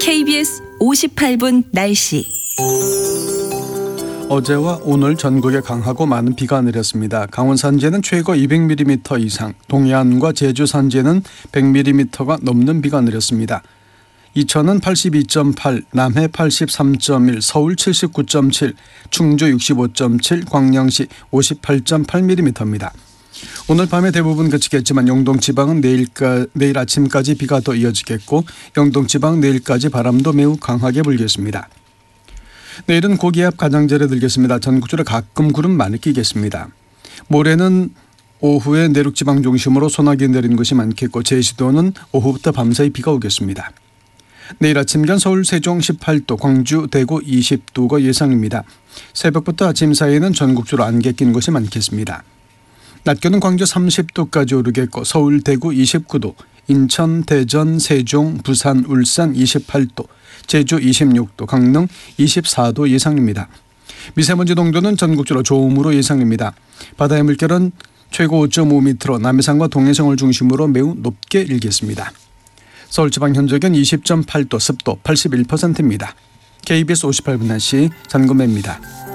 KBS 58분 날씨. 어제와 오늘 전국에 강하고 많은 비가 내렸습니다. 강원 산지에는 최고 200mm 이상, 동해안과 제주 산지에는 100mm가 넘는 비가 내렸습니다. 이천은 82.8, 남해 83.1, 서울 79.7, 충주 65.7, 광양시 58.8mm입니다. 오늘 밤에 대부분 그치겠지만 영동 지방은 내일 아침까지 비가 더 이어지겠고 영동 지방 내일까지 바람도 매우 강하게 불겠습니다. 내일은 고기압 가장자리에 들겠습니다. 전국적으로 가끔 구름 많이 끼겠습니다. 모레는 오후에 내륙 지방 중심으로 소나기 내리는 곳이 많겠고 제주도는 오후부터 밤사이 비가 오겠습니다. 내일 아침경 서울 세종 18도, 광주 대구 20도가 예상입니다. 새벽부터 아침 사이에는 전국적으로 안개 낀 곳이 많겠습니다. 낮 기온은 광주 30도까지 오르겠고 서울 대구 29도, 인천 대전 세종 부산 울산 28도, 제주 26도, 강릉 24도 예상입니다. 미세먼지 농도는 전국적으로 좋음으로 예상입니다. 바다의 물결은 최고 5.5m로 남해상과 동해상을 중심으로 매우 높게 일겠습니다. 서울지방 현저기온 20.8도, 습도 81%입니다. KBS 58분 날씨 전금배입니다.